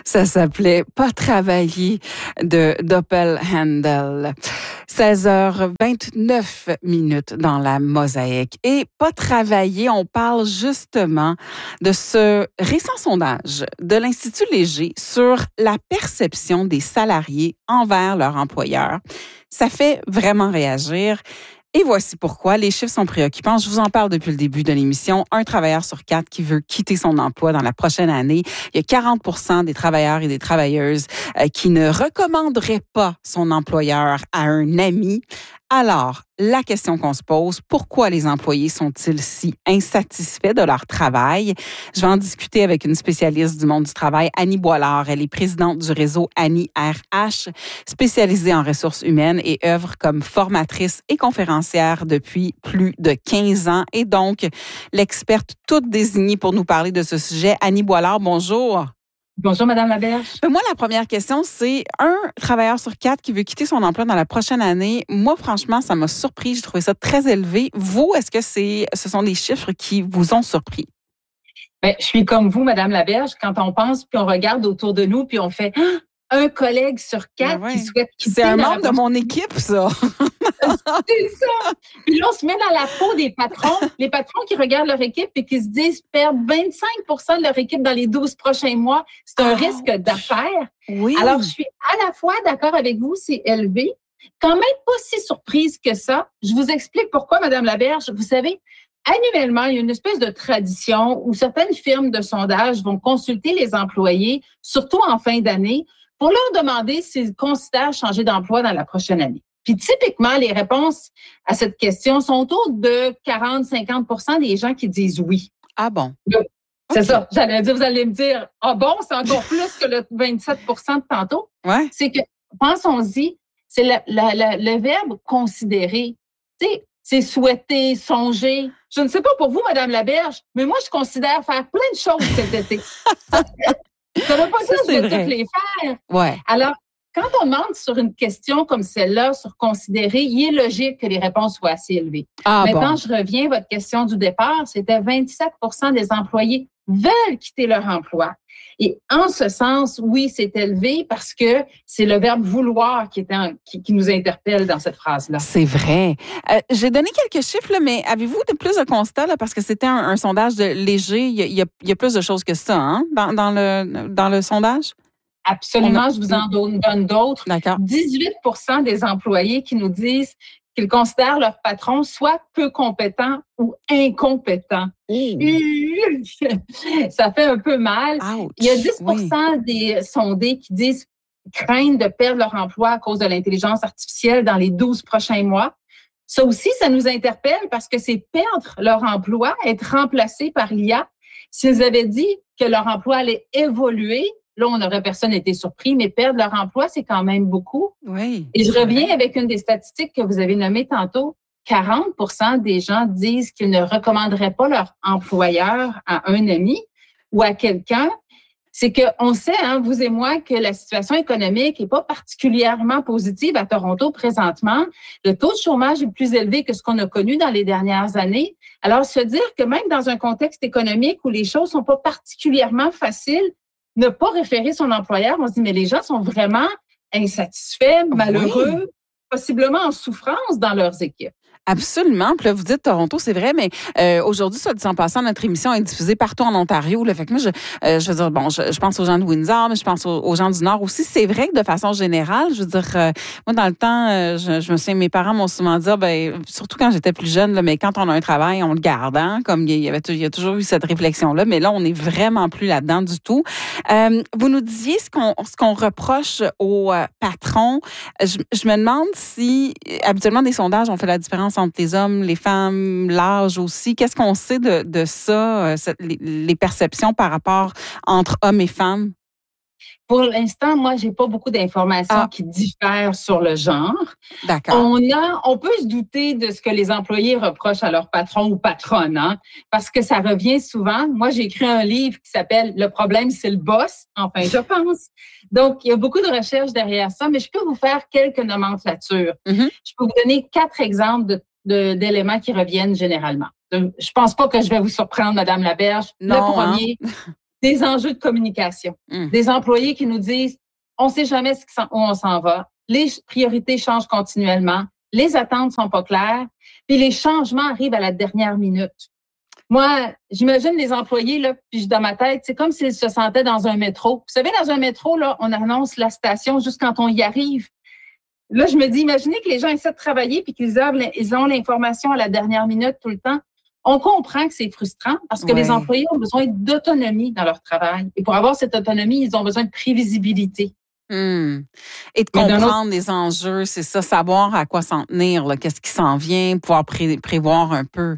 Ça s'appelait Pas travailler de Doppelhandel. 16h29 dans la mosaïque. Et pas travailler, on parle justement de ce récent sondage de l'Institut Léger sur la perception des salariés envers leur employeur. Ça fait vraiment réagir. Et voici pourquoi. Les chiffres sont préoccupants. Je vous en parle depuis le début de l'émission. Un travailleur sur 4 qui veut quitter son emploi dans la prochaine année. Il y a 40% des travailleurs et des travailleuses qui ne recommanderaient pas son employeur à un ami. Alors, la question qu'on se pose, pourquoi les employés sont-ils si insatisfaits de leur travail? Je vais en discuter avec une spécialiste du monde du travail, Annie Boilard. Elle est présidente du réseau Annie RH, spécialisée en ressources humaines et œuvre comme formatrice et conférencière depuis plus de 15 ans. Et donc, l'experte toute désignée pour nous parler de ce sujet. Annie Boilard, bonjour. Bonjour, Madame Laberge. Moi, la première question, c'est un travailleur sur 4 qui veut quitter son emploi dans la prochaine année. Moi, franchement, ça m'a surpris. J'ai trouvé ça très élevé. Vous, est-ce que ce sont des chiffres qui vous ont surpris? Bien, je suis comme vous, Madame Laberge, quand on pense puis on regarde autour de nous puis on fait un collègue sur 4 qui souhaite quitter. C'est un membre de mon équipe, ça. C'est ça. Puis là, on se met dans la peau des patrons. Les patrons qui regardent leur équipe et qui se disent perdre 25% de leur équipe dans les 12 prochains mois. C'est un risque d'affaires. Oui. Alors, je suis à la fois d'accord avec vous, c'est élevé. Quand même pas si surprise que ça. Je vous explique pourquoi, Madame Laberge. Vous savez, annuellement, il y a une espèce de tradition où certaines firmes de sondage vont consulter les employés, surtout en fin d'année, pour leur demander s'ils considèrent changer d'emploi dans la prochaine année. Puis typiquement, les réponses à cette question sont autour de 40-50% des gens qui disent oui. Ah bon? C'est ça. J'allais dire, vous allez me dire, ah bon, c'est encore plus que le 27% de tantôt. Ouais. C'est que, pensons-y, c'est le verbe considérer. Tu sais, c'est souhaiter, songer. Je ne sais pas pour vous, Madame Laberge, mais moi, je considère faire plein de choses cet été. Ça ne veut pas dire que je vais toutes les faire. Ouais. Alors, quand on demande sur une question comme celle-là, sur considérer, il est logique que les réponses soient assez élevées. Maintenant, je reviens à votre question du départ. C'était 27% des employés veulent quitter leur emploi. Et en ce sens, oui, c'est élevé parce que c'est le verbe vouloir qui nous interpelle dans cette phrase-là. C'est vrai. J'ai donné quelques chiffres, là, mais avez-vous plus de constats, là, parce que c'était un sondage léger. Il y a plus de choses que ça, hein, dans le sondage? Absolument, je vous en donne d'autres. D'accord. 18% des employés qui nous disent qu'ils considèrent leur patron soit peu compétent ou incompétent. Ça fait un peu mal. Ouch. Il y a 10% des sondés qui disent craindre de perdre leur emploi à cause de l'intelligence artificielle dans les 12 prochains mois. Ça aussi, ça nous interpelle parce que c'est perdre leur emploi, être remplacé par l'IA. S'ils avaient dit que leur emploi allait évoluer, là, on n'aurait personne été surpris, mais perdre leur emploi, c'est quand même beaucoup. Oui. Et je reviens avec une des statistiques que vous avez nommées tantôt. 40% des gens disent qu'ils ne recommanderaient pas leur employeur à un ami ou à quelqu'un. C'est qu'on sait, hein, vous et moi, que la situation économique n'est pas particulièrement positive à Toronto présentement. Le taux de chômage est plus élevé que ce qu'on a connu dans les dernières années. Alors, se dire que même dans un contexte économique où les choses sont pas particulièrement faciles, ne pas référer son employeur, on se dit, mais les gens sont vraiment insatisfaits, malheureux, possiblement en souffrance dans leurs équipes. Absolument. Puis là, vous dites Toronto, c'est vrai, mais aujourd'hui, ça dit en passant, notre émission est diffusée partout en Ontario. Là, fait que moi, je veux dire, bon, je pense aux gens de Windsor, mais je pense aux gens du Nord aussi. C'est vrai que de façon générale, je veux dire, moi, dans le temps, je me souviens, mes parents m'ont souvent dit, surtout quand j'étais plus jeune, là, mais quand on a un travail, on le garde, hein, comme il y a toujours eu cette réflexion-là, mais là, on n'est vraiment plus là-dedans du tout. Vous nous disiez ce qu'on reproche aux patrons. Je me demande si, habituellement, des sondages ont fait la différence entre les hommes, les femmes, l'âge aussi. Qu'est-ce qu'on sait de ça, les perceptions par rapport entre hommes et femmes? Pour l'instant, moi, j'ai pas beaucoup d'informations qui diffèrent sur le genre. D'accord. On peut se douter de ce que les employés reprochent à leur patron ou patronne, hein, parce que ça revient souvent. Moi, j'ai écrit un livre qui s'appelle « Le problème, c'est le boss », enfin, je pense. Donc, il y a beaucoup de recherches derrière ça, mais je peux vous faire quelques nomenclatures. Mm-hmm. Je peux vous donner 4 exemples d'éléments qui reviennent généralement. Je pense pas que je vais vous surprendre, Madame Laberge. Non, le premier, des enjeux de communication. Des employés qui nous disent, on ne sait jamais où on s'en va. Les priorités changent continuellement. Les attentes sont pas claires. Puis les changements arrivent à la dernière minute. Moi, j'imagine les employés, là, puis dans ma tête, c'est comme s'ils se sentaient dans un métro. Vous savez, dans un métro, là, on annonce la station juste quand on y arrive. Là, je me dis, imaginez que les gens essaient de travailler puis qu'ils ont l'information à la dernière minute tout le temps. On comprend que c'est frustrant parce que les employés ont besoin d'autonomie dans leur travail. Et pour avoir cette autonomie, ils ont besoin de prévisibilité. Et de comprendre les enjeux, c'est ça, savoir à quoi s'en tenir, là, qu'est-ce qui s'en vient, pouvoir prévoir un peu.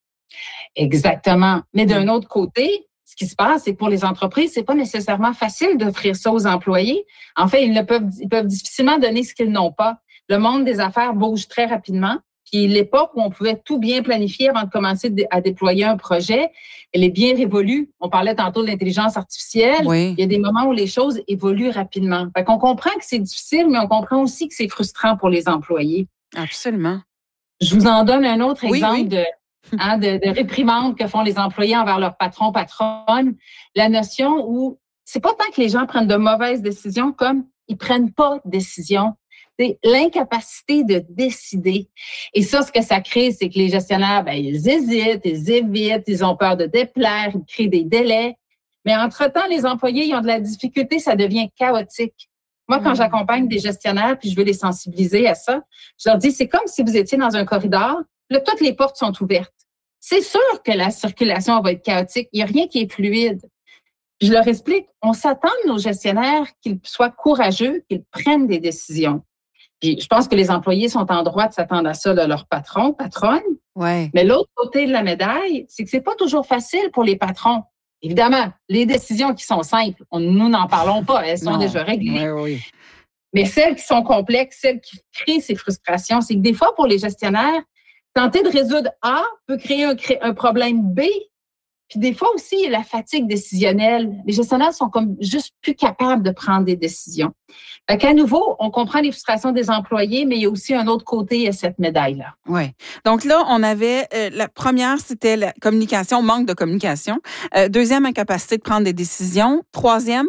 Exactement. Mais d'un autre côté, ce qui se passe, c'est que pour les entreprises, c'est pas nécessairement facile d'offrir ça aux employés. En fait, ils peuvent difficilement donner ce qu'ils n'ont pas. Le monde des affaires bouge très rapidement. Puis l'époque où on pouvait tout bien planifier avant de commencer à déployer un projet, elle est bien révolue. On parlait tantôt de l'intelligence artificielle. Oui. Il y a des moments où les choses évoluent rapidement. Fait qu'on comprend que c'est difficile, mais on comprend aussi que c'est frustrant pour les employés. Absolument. Je vous en donne un autre exemple oui. de réprimandes que font les employés envers leur patron, patronne. La notion où c'est pas tant que les gens prennent de mauvaises décisions comme ils prennent pas de décision. C'est l'incapacité de décider. Et ça, ce que ça crée, c'est que les gestionnaires, ils hésitent, ils évitent, ils ont peur de déplaire, ils créent des délais. Mais entre-temps, les employés, ils ont de la difficulté, ça devient chaotique. Moi, quand j'accompagne des gestionnaires, puis je veux les sensibiliser à ça, je leur dis, c'est comme si vous étiez dans un corridor, là, toutes les portes sont ouvertes. C'est sûr que la circulation va être chaotique. Il n'y a rien qui est fluide. Je leur explique, on s'attend de nos gestionnaires qu'ils soient courageux, qu'ils prennent des décisions. Puis je pense que les employés sont en droit de s'attendre à ça de leur patron, patronne. Ouais. Mais l'autre côté de la médaille, c'est que c'est pas toujours facile pour les patrons. Évidemment, les décisions qui sont simples, nous n'en parlons pas, elles sont déjà réglées. Oui. Mais celles qui sont complexes, celles qui créent ces frustrations, c'est que des fois, pour les gestionnaires, tenter de résoudre A peut créer un problème B. Puis des fois aussi, il y a la fatigue décisionnelle. Les gestionnaires sont comme juste plus capables de prendre des décisions. Fait qu'à nouveau, on comprend les frustrations des employés, mais il y a aussi un autre côté à cette médaille-là. Oui. Donc là, on avait la première, c'était la communication, manque de communication. Deuxième, incapacité de prendre des décisions. Troisième,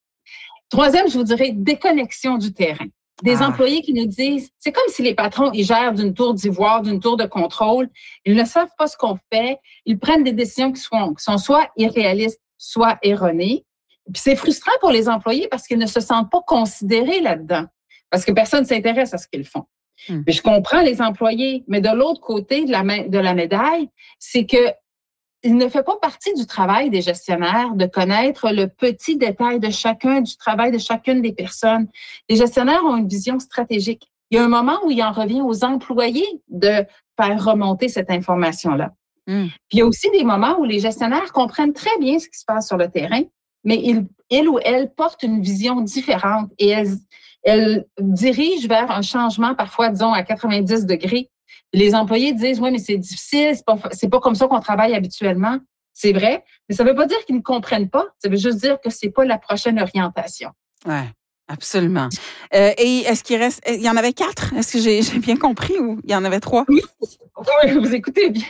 je vous dirais déconnexion du terrain. Des employés qui nous disent, c'est comme si les patrons, ils gèrent d'une tour d'ivoire, d'une tour de contrôle. Ils ne savent pas ce qu'on fait. Ils prennent des décisions qui sont soit irréalistes, soit erronées. Puis c'est frustrant pour les employés parce qu'ils ne se sentent pas considérés là-dedans. Parce que personne ne s'intéresse à ce qu'ils font. Puis je comprends les employés, mais de l'autre côté de la médaille, c'est que il ne fait pas partie du travail des gestionnaires de connaître le petit détail du travail de chacune des personnes. Les gestionnaires ont une vision stratégique. Il y a un moment où il en revient aux employés de faire remonter cette information-là. Puis il y a aussi des moments où les gestionnaires comprennent très bien ce qui se passe sur le terrain, mais ils ou elles portent une vision différente et elles dirigent vers un changement parfois, disons, à 90 degrés. Les employés disent, oui, mais c'est difficile, c'est pas comme ça qu'on travaille habituellement. C'est vrai, mais ça veut pas dire qu'ils ne comprennent pas. Ça veut juste dire que c'est pas la prochaine orientation. Oui, absolument. Et est-ce qu'il reste, il y en avait 4? Est-ce que j'ai bien compris ou il y en avait 3? Oui, vous écoutez bien.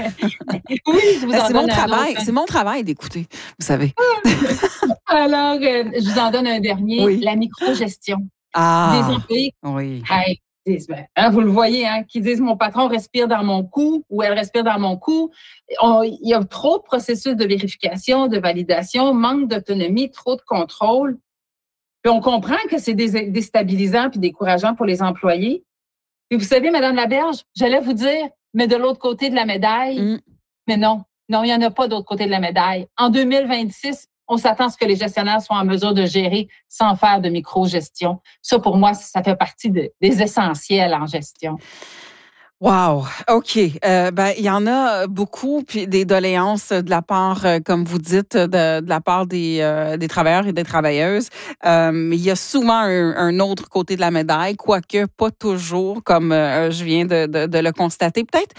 Oui, je vous en donne un autre. C'est mon travail d'écouter, vous savez. Alors, je vous en donne un dernier, la microgestion. Des employés. Oui. Vous le voyez, qui disent mon patron respire dans mon cou ou elle respire dans mon cou. Il y a trop de processus de vérification, de validation, manque d'autonomie, trop de contrôle. Puis on comprend que c'est déstabilisant puis décourageant pour les employés. Puis vous savez, Madame Laberge, j'allais vous dire, mais de l'autre côté de la médaille, mais non, il n'y en a pas d'autre côté de la médaille. En 2026, on s'attend à ce que les gestionnaires soient en mesure de gérer sans faire de micro-gestion. Ça, pour moi, ça fait partie des essentiels en gestion. Wow, OK. Il y en a beaucoup, puis des doléances de la part, comme vous dites, de la part des travailleurs et des travailleuses. Mais il y a souvent un autre côté de la médaille, quoique pas toujours, comme je viens de le constater. Peut-être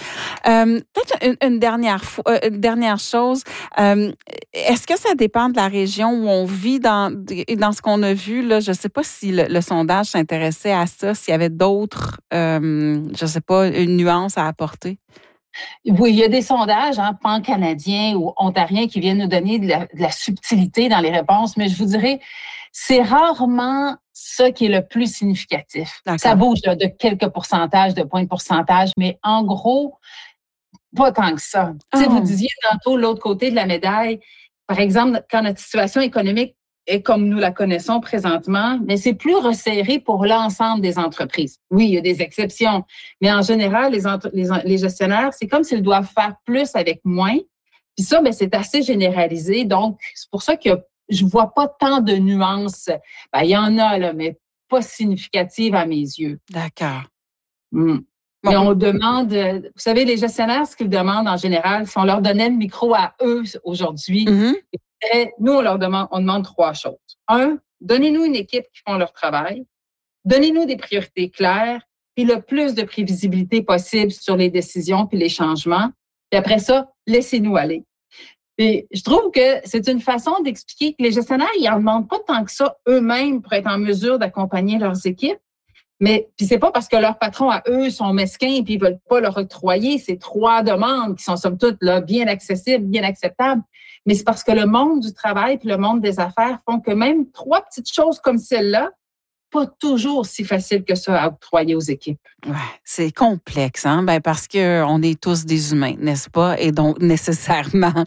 une dernière chose. Est-ce que ça dépend de la région où on vit dans ce qu'on a vu là? Je sais pas si le sondage s'intéressait à ça, s'il y avait d'autres, je sais pas, une nuance à apporter. Oui, il y a des sondages, pan-canadiens ou ontariens qui viennent nous donner de la subtilité dans les réponses, mais je vous dirais, c'est rarement ça qui est le plus significatif. D'accord. Ça bouge là, de quelques pourcentages, de points de pourcentage, mais en gros, pas tant que ça. Tu sais, vous disiez tantôt l'autre côté de la médaille, par exemple, quand notre situation économique est comme nous la connaissons présentement, mais c'est plus resserré pour l'ensemble des entreprises. Oui, il y a des exceptions, mais en général, les gestionnaires, c'est comme s'ils doivent faire plus avec moins. Puis ça, ben, c'est assez généralisé. Donc, c'est pour ça que je vois pas tant de nuances. Ben, il y en a, là, mais pas significatives à mes yeux. D'accord. Bon. Mais on demande, vous savez, les gestionnaires, ce qu'ils demandent en général, si on leur donnait le micro à eux aujourd'hui, nous, on demande 3 choses. 1, donnez-nous une équipe qui font leur travail. Donnez-nous des priorités claires, puis le plus de prévisibilité possible sur les décisions puis les changements. Puis après ça, laissez-nous aller. Et je trouve que c'est une façon d'expliquer que les gestionnaires, ils n'en demandent pas tant que ça eux-mêmes pour être en mesure d'accompagner leurs équipes. Mais puis c'est pas parce que leurs patrons à eux sont mesquins et puis ils veulent pas leur octroyer ces 3 demandes qui sont somme toute là bien accessibles, bien acceptables. Mais c'est parce que le monde du travail puis le monde des affaires font que même 3 petites choses comme celle-là, pas toujours si facile que ça à octroyer aux équipes. Ouais, c'est complexe, hein? Ben parce que on est tous des humains, n'est-ce pas? Et donc nécessairement,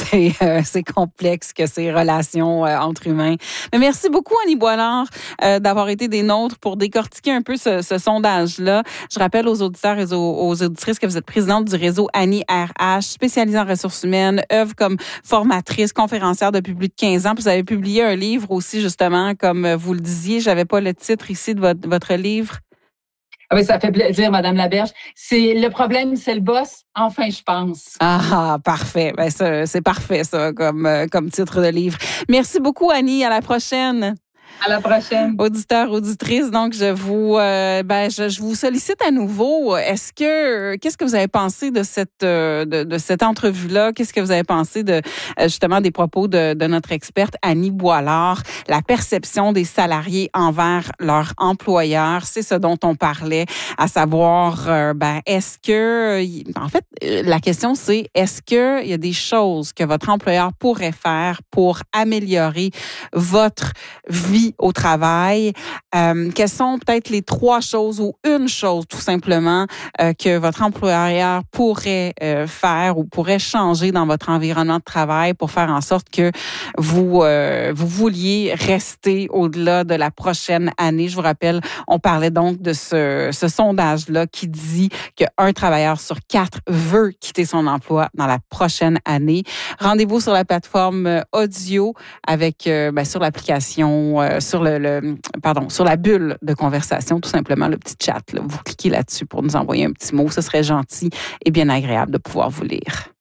c'est complexe que ces relations entre humains. Mais merci beaucoup Annie Boilard d'avoir été des nôtres pour décortiquer un peu ce sondage-là. Je rappelle aux auditeurs et aux auditrices que vous êtes présidente du réseau Annie RH, spécialisée en ressources humaines, œuvre comme formatrice, conférencière depuis plus de 15 ans. Puis vous avez publié un livre aussi justement, comme vous le disiez. J'avais pas le titre ici de votre livre. Ah oui, ça fait plaisir, Madame Laberge. Le problème, c'est le boss. Enfin, je pense. Ah, parfait. Ben, ça, c'est parfait, ça, comme titre de livre. Merci beaucoup, Annie. À la prochaine. À la prochaine. Auditeurs, auditrices, donc je vous sollicite à nouveau. Qu'est-ce que vous avez pensé de cette entrevue-là? Qu'est-ce que vous avez pensé de justement des propos de notre experte Annie Boilard? La perception des salariés envers leur employeur, c'est ce dont on parlait, à savoir, est-ce que, en fait, la question c'est, est-ce que il y a des choses que votre employeur pourrait faire pour améliorer votre vie au travail? Quelles sont peut-être les 3 choses ou une chose tout simplement que votre employeur pourrait faire ou pourrait changer dans votre environnement de travail pour faire en sorte que vous vouliez rester au-delà de la prochaine année? Je vous rappelle, on parlait donc de ce sondage-là qui dit qu'un travailleur sur 4 veut quitter son emploi dans la prochaine année. Rendez-vous sur la plateforme audio avec sur l'application sur sur la bulle de conversation, tout simplement, le petit chat. Là. Vous cliquez là-dessus pour nous envoyer un petit mot. Ce serait gentil et bien agréable de pouvoir vous lire.